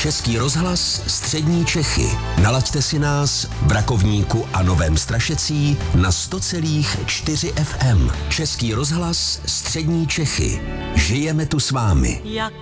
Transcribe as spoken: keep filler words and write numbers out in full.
Český rozhlas Střední Čechy. Nalaďte si nás v Rakovníku a Novém Strašecí na sto celá čtyři F M. Český rozhlas Střední Čechy. Žijeme tu s vámi. Jak